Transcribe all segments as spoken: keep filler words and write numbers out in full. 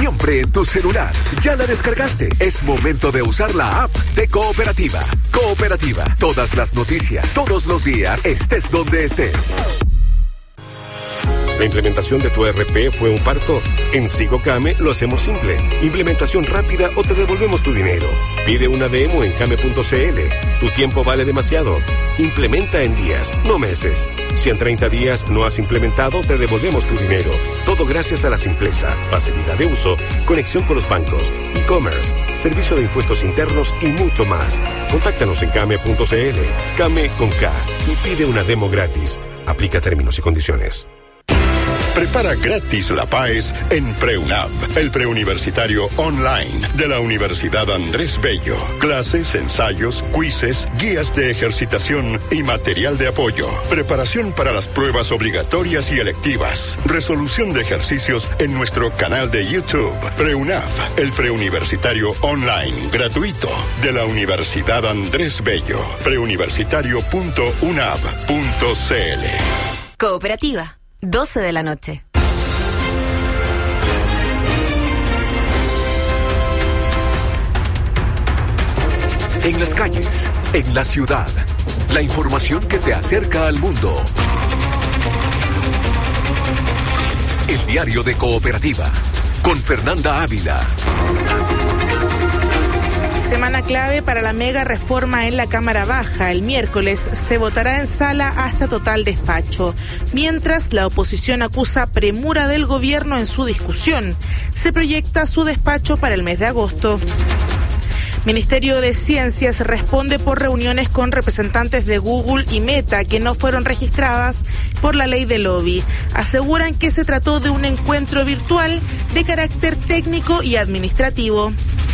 siempre en tu celular. ¿Ya la descargaste? Es momento de usar la app de Cooperativa. Cooperativa, todas las noticias, todos los días, estés donde estés. ¿La implementación de tu E R P fue un parto? En Sigocame lo hacemos simple. Implementación rápida o te devolvemos tu dinero. Pide una demo en came punto cl. Tu tiempo vale demasiado. Implementa en días, no meses. Si en treinta días no has implementado, te devolvemos tu dinero. Todo gracias a la simpleza, facilidad de uso, conexión con los bancos, e-commerce, servicio de impuestos internos y mucho más. Contáctanos en came punto cl. Came con K y pide una demo gratis. Aplica términos y condiciones. Prepara gratis la P A E S en PreUNAV, el preuniversitario online de la Universidad Andrés Bello. Clases, ensayos, quizzes, guías de ejercitación y material de apoyo. Preparación para las pruebas obligatorias y electivas. Resolución de ejercicios en nuestro canal de YouTube. PreUNAV, el preuniversitario online gratuito de la Universidad Andrés Bello. preuniversitario punto unav punto cl. Cooperativa. doce de la noche. En las calles, en la ciudad, la información que te acerca al mundo. El diario de Cooperativa, con Fernanda Ávila. Semana clave para la mega reforma en la Cámara Baja. El miércoles se votará en sala hasta total despacho. Mientras, la oposición acusa premura del gobierno en su discusión. Se proyecta su despacho para el mes de agosto. Ministerio de Ciencias responde por reuniones con representantes de Google y Meta que no fueron registradas por la ley de lobby. Aseguran que se trató de un encuentro virtual de carácter técnico y administrativo.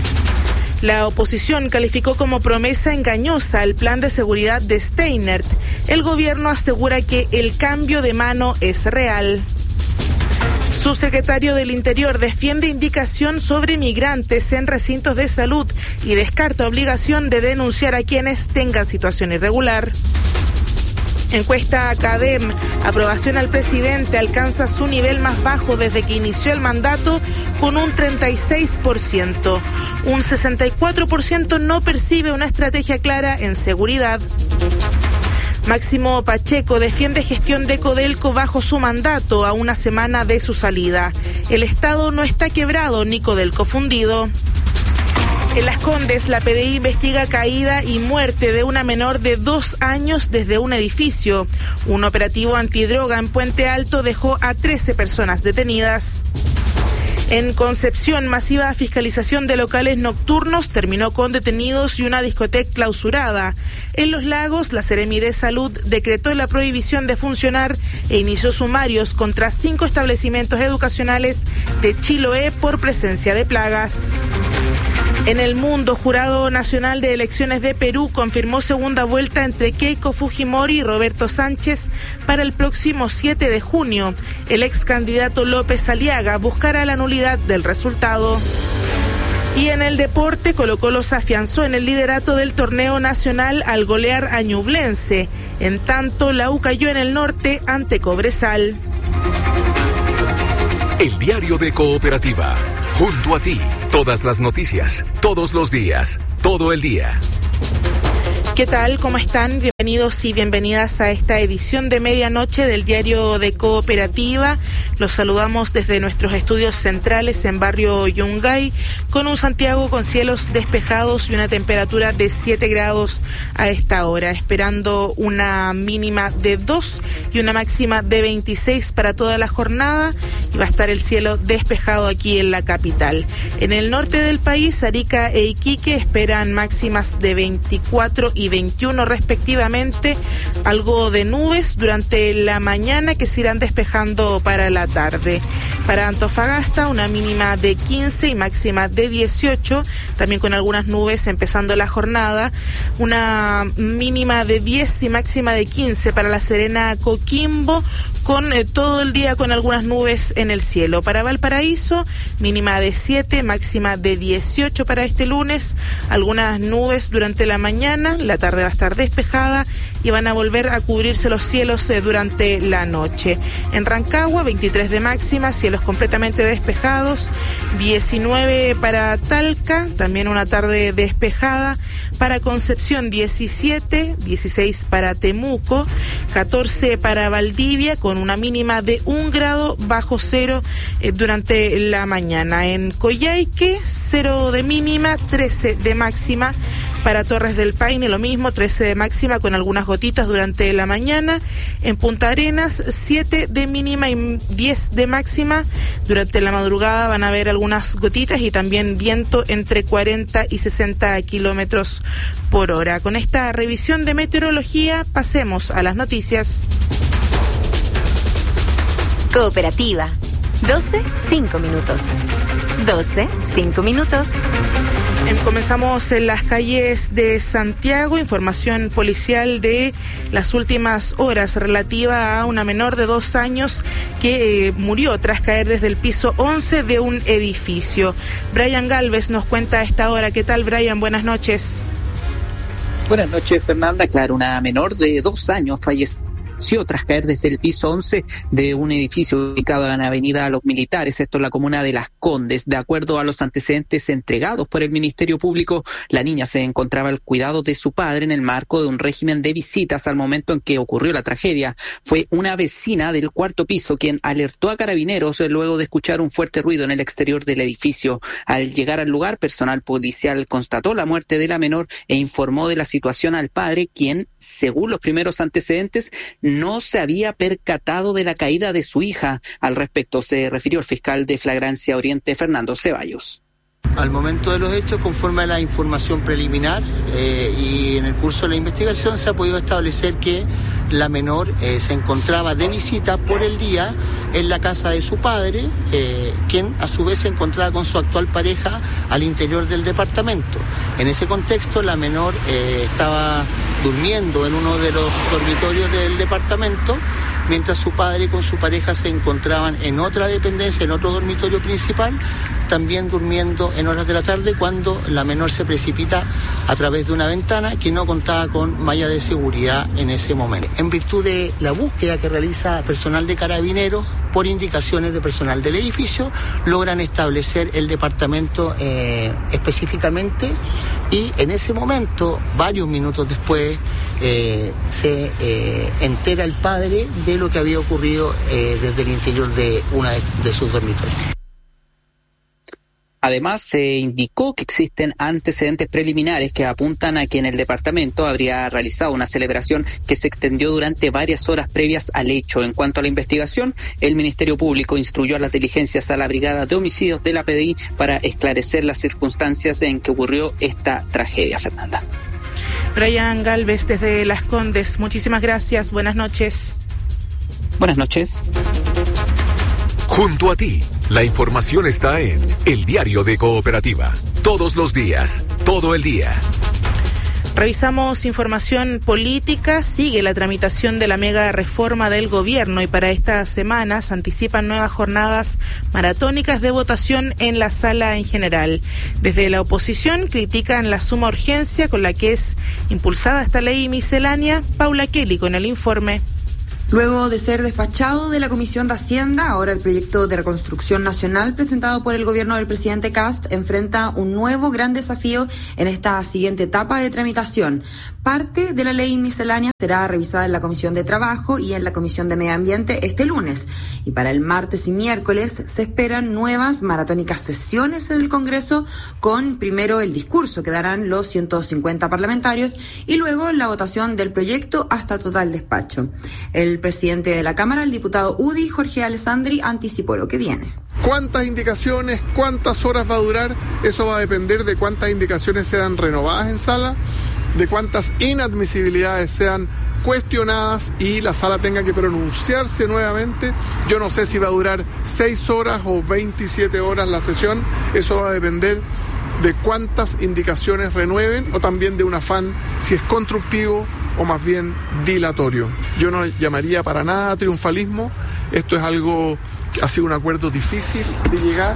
La oposición calificó como promesa engañosa el plan de seguridad de Steinert. El gobierno asegura que el cambio de mano es real. Subsecretario del Interior defiende indicación sobre migrantes en recintos de salud y descarta obligación de denunciar a quienes tengan situación irregular. Encuesta Academ, aprobación al presidente alcanza su nivel más bajo desde que inició el mandato con un treinta y seis por ciento. Un sesenta y cuatro por ciento no percibe una estrategia clara en seguridad. Máximo Pacheco defiende gestión de Codelco bajo su mandato a una semana de su salida. El Estado no está quebrado ni Codelco fundido. En Las Condes, la P D I investiga caída y muerte de una menor de dos años desde un edificio. Un operativo antidroga en Puente Alto dejó a trece personas detenidas. En Concepción, masiva fiscalización de locales nocturnos terminó con detenidos y una discoteca clausurada. En Los Lagos, la Seremi de Salud decretó la prohibición de funcionar e inició sumarios contra cinco establecimientos educacionales de Chiloé por presencia de plagas. En el mundo, Jurado Nacional de Elecciones de Perú confirmó segunda vuelta entre Keiko Fujimori y Roberto Sánchez para el próximo siete de junio. El ex candidato López Aliaga buscará la nulidad del resultado. Y en el deporte, Colo-Colo se afianzó en el liderato del torneo nacional al golear a Ñublense. En tanto, la U cayó en el norte ante Cobresal. El diario de Cooperativa. Junto a ti, todas las noticias, todos los días, todo el día. ¿Qué tal? ¿Cómo están? Bienvenidos y bienvenidas a esta edición de medianoche del diario de Cooperativa. Los saludamos desde nuestros estudios centrales en barrio Yungay, con un Santiago con cielos despejados y una temperatura de siete grados a esta hora, esperando una mínima de dos y una máxima de veintiséis para toda la jornada, y va a estar el cielo despejado aquí en la capital. En el norte del país, Arica e Iquique esperan máximas de veinticuatro y veintiuno respectivamente, algo de nubes durante la mañana que se irán despejando para la tarde. Para Antofagasta, una mínima de quince y máxima de dieciocho, también con algunas nubes empezando la jornada, una mínima de diez y máxima de quince para La Serena, Coquimbo, con eh, todo el día con algunas nubes en el cielo. Para Valparaíso, mínima de siete, máxima de dieciocho para este lunes, algunas nubes durante la mañana, la tarde va a estar despejada y van a volver a cubrirse los cielos eh, durante la noche. En Rancagua, veintitrés de máxima, cielo cielos completamente despejados, diecinueve para Talca, también una tarde despejada, para Concepción diecisiete, dieciséis para Temuco, catorce para Valdivia, con una mínima de un grado bajo cero eh, durante la mañana. En Coyhaique, cero de mínima, trece de máxima. Para Torres del Paine lo mismo, trece de máxima con algunas gotitas durante la mañana. En Punta Arenas, siete de mínima y diez de máxima. Durante la madrugada van a haber algunas gotitas y también viento entre cuarenta y sesenta kilómetros por hora. Con esta revisión de meteorología pasemos a las noticias. Cooperativa. doce, cinco minutos. doce, cinco minutos. Comenzamos en las calles de Santiago, información policial de las últimas horas relativa a una menor de dos años que eh, murió tras caer desde el piso once de un edificio. Brian Galvez nos cuenta a esta hora. ¿Qué tal, Brian? Buenas noches. Buenas noches, Fernanda. Claro, una menor de dos años falleció tras caer desde el piso once de un edificio ubicado en la avenida Los Militares, esto en la comuna de Las Condes. De acuerdo a los antecedentes entregados por el Ministerio Público, la niña se encontraba al cuidado de su padre en el marco de un régimen de visitas al momento en que ocurrió la tragedia. Fue una vecina del cuarto piso quien alertó a carabineros luego de escuchar un fuerte ruido en el exterior del edificio. Al llegar al lugar, personal policial constató la muerte de la menor e informó de la situación al padre, quien, según los primeros antecedentes, no se había percatado de la caída de su hija. Al respecto se refirió el fiscal de Flagrancia Oriente, Fernando Ceballos. Al momento de los hechos, conforme a la información preliminar eh, y en el curso de la investigación, se ha podido establecer que la menor eh, se encontraba de visita por el día en la casa de su padre, eh, quien a su vez se encontraba con su actual pareja al interior del departamento. En ese contexto, la menor eh, estaba durmiendo en uno de los dormitorios del departamento, mientras su padre con su pareja se encontraban en otra dependencia, en otro dormitorio principal, también durmiendo en horas de la tarde, cuando la menor se precipita a través de una ventana que no contaba con malla de seguridad en ese momento. En virtud de la búsqueda que realiza personal de carabineros, por indicaciones de personal del edificio, logran establecer el departamento eh, específicamente, y en ese momento, varios minutos después, eh, se eh, entera el padre de lo que había ocurrido eh, desde el interior de una de, de sus dormitorios. Además, se indicó que existen antecedentes preliminares que apuntan a que en el departamento habría realizado una celebración que se extendió durante varias horas previas al hecho. En cuanto a la investigación, el Ministerio Público instruyó a las diligencias a la Brigada de Homicidios de la P D I para esclarecer las circunstancias en que ocurrió esta tragedia, Fernanda. Brian Galvez desde Las Condes, muchísimas gracias. Buenas noches. Buenas noches. Junto a ti, la información está en El Diario de Cooperativa. Todos los días, todo el día. Revisamos información política. Sigue la tramitación de la mega reforma del gobierno y para estas semanas anticipan nuevas jornadas maratónicas de votación en la sala en general. Desde la oposición critican la suma urgencia con la que es impulsada esta ley miscelánea. Paula Kelly con el informe. Luego de ser despachado de la Comisión de Hacienda, ahora el proyecto de reconstrucción nacional presentado por el gobierno del presidente Kast enfrenta un nuevo gran desafío en esta siguiente etapa de tramitación. Parte de la ley miscelánea será revisada en la Comisión de Trabajo y en la Comisión de Medio Ambiente este lunes. Y para el martes y miércoles se esperan nuevas maratónicas sesiones en el Congreso, con primero el discurso que darán los ciento cincuenta parlamentarios y luego la votación del proyecto hasta total despacho. El presidente de la Cámara, el diputado U D I, Jorge Alessandri, anticipó lo que viene. ¿Cuántas indicaciones, cuántas horas va a durar? Eso va a depender de cuántas indicaciones serán renovadas en sala, de cuántas inadmisibilidades sean cuestionadas y la sala tenga que pronunciarse nuevamente. Yo no sé si va a durar seis horas o veintisiete horas la sesión. Eso va a depender de cuántas indicaciones renueven o también de un afán, si es constructivo o más bien dilatorio. Yo no llamaría para nada triunfalismo. Esto es algo que ha sido un acuerdo difícil de llegar.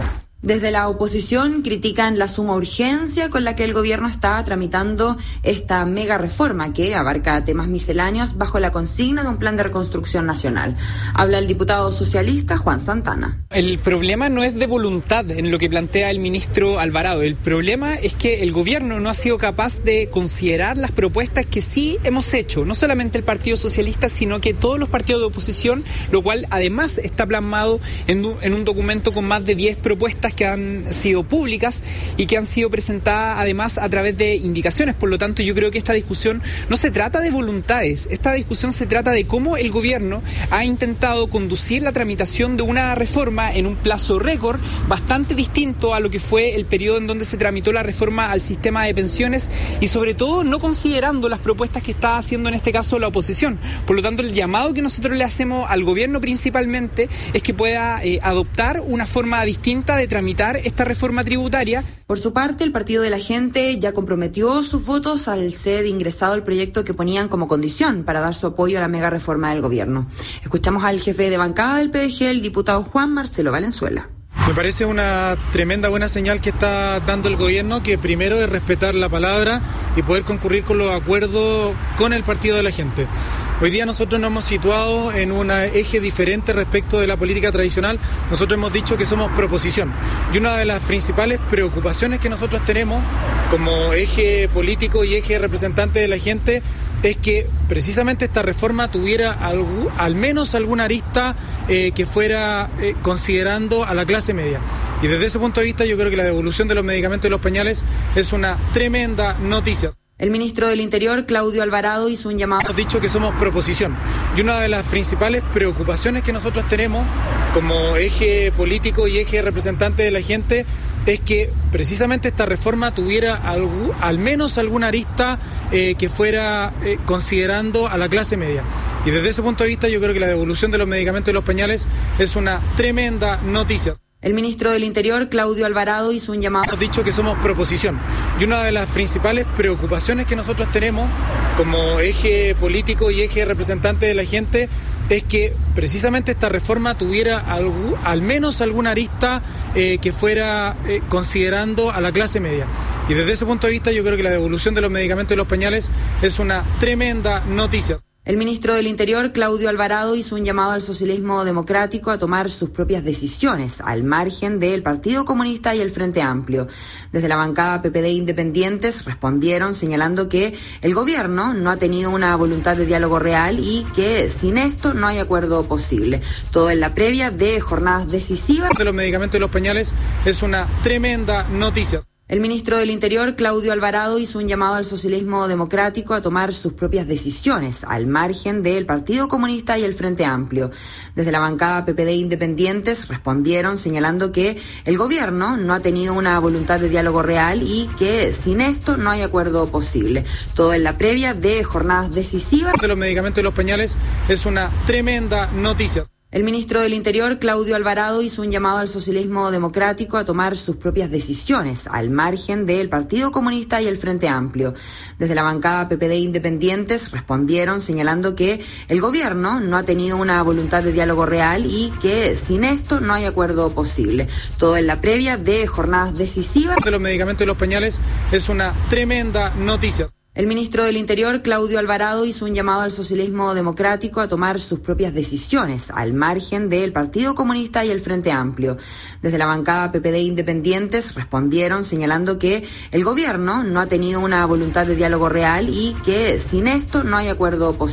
Desde la oposición critican la suma urgencia con la que el gobierno está tramitando esta mega reforma que abarca temas misceláneos bajo la consigna de un plan de reconstrucción nacional. Habla el diputado socialista Juan Santana. El problema no es de voluntad en lo que plantea el ministro Alvarado. El problema es que el gobierno no ha sido capaz de considerar las propuestas que sí hemos hecho, no solamente el Partido Socialista, sino que todos los partidos de oposición, lo cual además está plasmado en un, en un documento con más de diez propuestas que han sido públicas y que han sido presentadas además a través de indicaciones. Por lo tanto, yo creo que esta discusión no se trata de voluntades, esta discusión se trata de cómo el gobierno ha intentado conducir la tramitación de una reforma en un plazo récord bastante distinto a lo que fue el periodo en donde se tramitó la reforma al sistema de pensiones y sobre todo no considerando las propuestas que está haciendo en este caso la oposición. Por lo tanto, el llamado que nosotros le hacemos al gobierno principalmente es que pueda eh, adoptar una forma distinta de tramitar esta reforma tributaria. Por su parte, el Partido de la Gente ya comprometió sus votos al ser ingresado el proyecto que ponían como condición para dar su apoyo a la mega reforma del gobierno. Escuchamos al jefe de bancada del P D G, el diputado Juan Marcelo Valenzuela. Me parece una tremenda buena señal que está dando el gobierno, que primero es respetar la palabra y poder concurrir con los acuerdos con el Partido de la Gente. Hoy día nosotros nos hemos situado en un eje diferente respecto de la política tradicional. Nosotros hemos dicho que somos proposición. Y una de las principales preocupaciones que nosotros tenemos como eje político y eje representante de la gente es que precisamente esta reforma tuviera algo, al menos alguna arista eh, que fuera eh, considerando a la clase media. Y desde ese punto de vista yo creo que la devolución de los medicamentos y los pañales es una tremenda noticia. El ministro del Interior, Claudio Alvarado, hizo un llamado. Hemos dicho que somos proposición. Y una de las principales preocupaciones que nosotros tenemos como eje político y eje representante de la gente es que precisamente esta reforma tuviera algo, al menos alguna arista eh, que fuera eh, considerando a la clase media. Y desde ese punto de vista yo creo que la devolución de los medicamentos y los pañales es una tremenda noticia. El ministro del Interior, Claudio Alvarado, hizo un llamado. Hemos dicho que somos proposición. Y una de las principales preocupaciones que nosotros tenemos como eje político y eje representante de la gente es que precisamente esta reforma tuviera algo, al menos alguna arista eh, que fuera eh, considerando a la clase media. Y desde ese punto de vista yo creo que la devolución de los medicamentos y los pañales es una tremenda noticia. El ministro del Interior, Claudio Alvarado, hizo un llamado al socialismo democrático a tomar sus propias decisiones, al margen del Partido Comunista y el Frente Amplio. Desde la bancada P P D Independientes respondieron señalando que el gobierno no ha tenido una voluntad de diálogo real y que sin esto no hay acuerdo posible. Todo en la previa de jornadas decisivas. De los medicamentos y los pañales es una tremenda noticia. El ministro del Interior, Claudio Alvarado, hizo un llamado al socialismo democrático a tomar sus propias decisiones, al margen del Partido Comunista y el Frente Amplio. Desde la bancada P P D Independientes respondieron señalando que el gobierno no ha tenido una voluntad de diálogo real y que sin esto no hay acuerdo posible. Todo en la previa de jornadas decisivas. De los medicamentos y los pañales es una tremenda noticia. El ministro del Interior, Claudio Alvarado, hizo un llamado al socialismo democrático a tomar sus propias decisiones, al margen del Partido Comunista y el Frente Amplio. Desde la bancada P P D Independientes respondieron señalando que el gobierno no ha tenido una voluntad de diálogo real y que sin esto no hay acuerdo posible. Todo en la previa de jornadas decisivas. De los medicamentos y los pañales es una tremenda noticia. El ministro del Interior, Claudio Alvarado, hizo un llamado al socialismo democrático a tomar sus propias decisiones, al margen del Partido Comunista y el Frente Amplio. Desde la bancada P P D Independientes respondieron señalando que el gobierno no ha tenido una voluntad de diálogo real y que sin esto no hay acuerdo posible.